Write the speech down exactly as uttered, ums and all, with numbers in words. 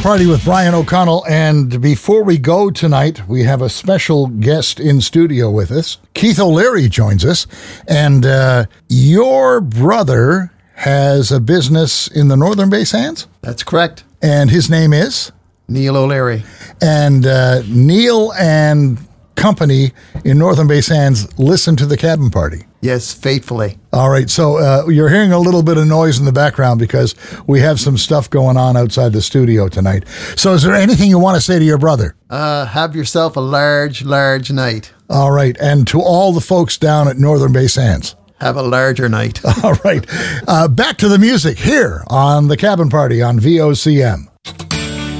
Party with Brian O'Connell, and before we go tonight, we have a special guest in studio with us. Keith O'Leary joins us, and uh, your brother has a business in the Northern Bay Sands? That's correct. And his name is? Neil O'Leary. And uh, Neil and company in Northern Bay Sands listen to the Cabin Party. Yes, faithfully. All right, so uh, you're hearing a little bit of noise in the background because we have some stuff going on outside the studio tonight. So is there anything you want to say to your brother? Uh, have yourself a large, large night. All right, and to all the folks down at Northern Bay Sands. Have a larger night. All right, uh, back to the music here on the Cabin Party on V O C M.